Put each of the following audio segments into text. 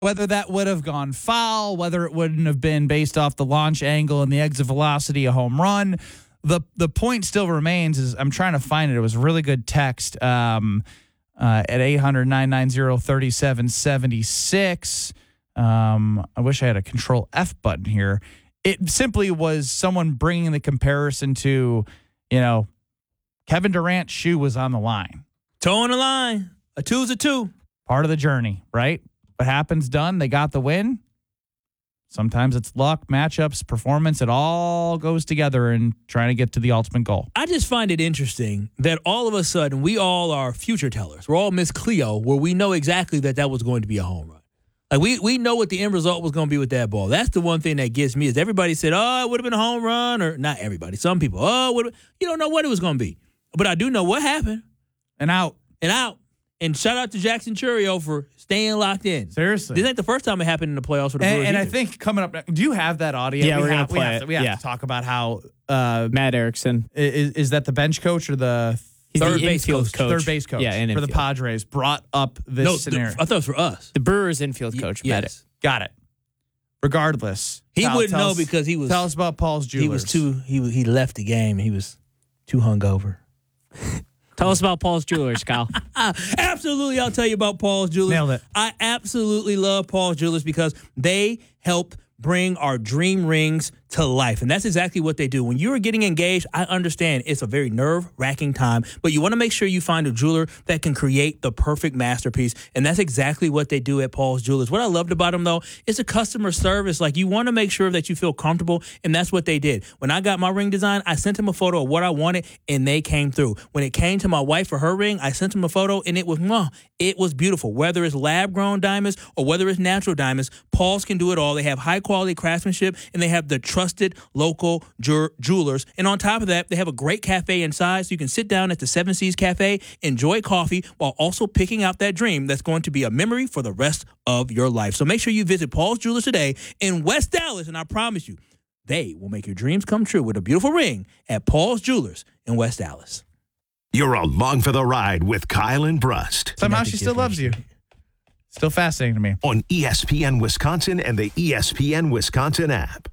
whether that would have gone foul, whether it wouldn't have been based off the launch angle and the exit velocity a home run. The point still remains is I'm trying to find it. It was a really good text at 800-990-3776. I wish I had a Control F button here. It simply was someone bringing the comparison to, Kevin Durant's shoe was on the line. Toe on the line. A two's a two. Part of the journey, right? What happens done. They got the win. Sometimes it's luck, matchups, performance. It all goes together in trying to get to the ultimate goal. I just find it interesting that all of a sudden we all are future tellers. We're all Miss Cleo, where we know exactly that was going to be a home run. Like we know what the end result was going to be with that ball. That's the one thing that gets me is everybody said, it would have been a home run, or not everybody. Some people, you don't know what it was going to be. But I do know what happened. And out. And shout out to Jackson Churio for staying locked in. Seriously. This ain't the first time it happened in the playoffs for the Brewers. And I think coming up, do you have that audio? Yeah, we're going to play it. We have to talk about how Matt Erickson. Is that the bench coach or the third base coach? Third base coach for the Padres brought up this scenario. I thought it was for us. The Brewers infield coach. Yes. Got it. Regardless. He wouldn't know because he was. Tell us about Paul's Jewelers. He left the game and he was too hungover. Tell us about Paul's Jewelers, Kyle. Absolutely, I'll tell you about Paul's Jewelers. Nailed it. I absolutely love Paul's Jewelers because they help bring our dream rings to life. And that's exactly what they do. When you are getting engaged, I understand it's a very nerve-wracking time, but you want to make sure you find a jeweler that can create the perfect masterpiece. And that's exactly what they do at Paul's Jewelers. What I loved about them, though, is the customer service. Like, you want to make sure that you feel comfortable, and that's what they did. When I got my ring design, I sent them a photo of what I wanted, and they came through. When it came to my wife for her ring, I sent them a photo, and it was beautiful. Whether it's lab-grown diamonds or whether it's natural diamonds, Paul's can do it all. They have high-quality craftsmanship, and they have the trusted local jewelers. And on top of that, they have a great cafe inside, so you can sit down at the Seven Seas Cafe, enjoy coffee, while also picking out that dream that's going to be a memory for the rest of your life. So make sure you visit Paul's Jewelers today in West Dallas, and I promise you, they will make your dreams come true with a beautiful ring at Paul's Jewelers in West Dallas. You're along for the ride with Kyle and Brust. Somehow she still loves you. Still fascinating to me. On ESPN Wisconsin and the ESPN Wisconsin app.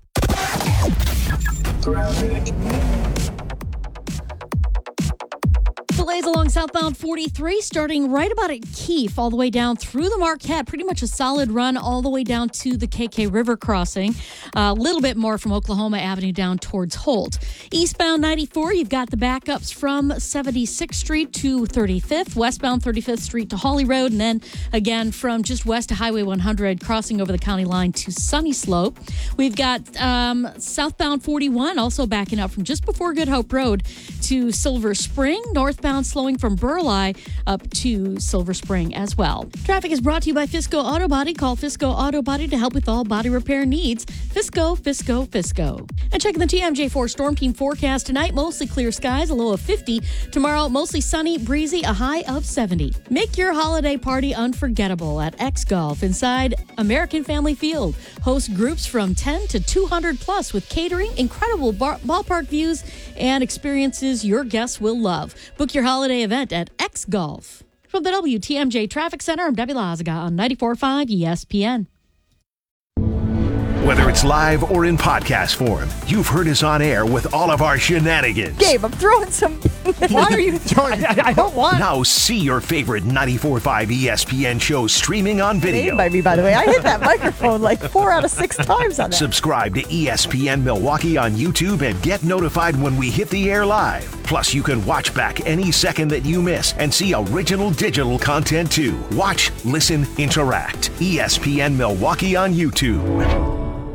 Delays along southbound 43 starting right about at Keefe all the way down through the Marquette. Pretty much a solid run all the way down to the KK River crossing. A little bit more from Oklahoma Avenue down towards Holt. Eastbound 94, you've got the backups from 76th Street to 35th. Westbound 35th Street to Hawley Road. And then again from just west of Highway 100 crossing over the county line to Sunny Slope. We've got southbound 41 also backing up from just before Good Hope Road to Silver Spring. Northbound slowing from Burleigh up to Silver Spring as well. Traffic is brought to you by Fisco Auto Body. Call Fisco Auto Body to help with all body repair needs. Fisco. And checking the TMJ4 Storm Team forecast tonight, mostly clear skies, a low of 50. Tomorrow, mostly sunny, breezy, a high of 70. Make your holiday party unforgettable at X Golf inside American Family Field. Host groups from 10 to 200 plus with catering, incredible ballpark views, and experiences your guests will love. Book your holiday event at X Golf. From the WTMJ Traffic Center, I'm Debbie Lazaga on 94.5 ESPN. Whether it's live or in podcast form, you've heard us on air with all of our shenanigans. Gabe, I'm throwing some... Why are you throwing... I don't want... Now see your favorite 94.5 ESPN shows streaming on video. By me, by the way. I hit that microphone like 4 out of 6 times on that. Subscribe to ESPN Milwaukee on YouTube and get notified when we hit the air live. Plus, you can watch back any second that you miss and see original digital content too. Watch, listen, interact. ESPN Milwaukee on YouTube.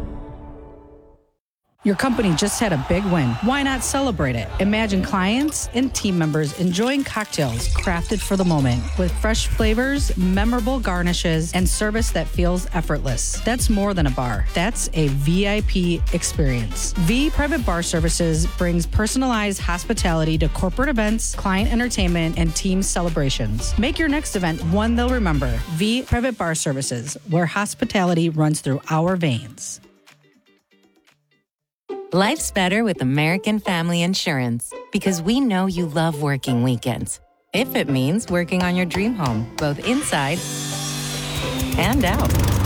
Your company just had a big win. Why not celebrate it? Imagine clients and team members enjoying cocktails crafted for the moment with fresh flavors, memorable garnishes, and service that feels effortless. That's more than a bar. That's a VIP experience. V Private Bar Services brings personalized hospitality to corporate events, client entertainment, and team celebrations. Make your next event one they'll remember. V Private Bar Services, where hospitality runs through our veins. Life's better with American Family Insurance because we know you love working weekends. If it means working on your dream home, both inside and out.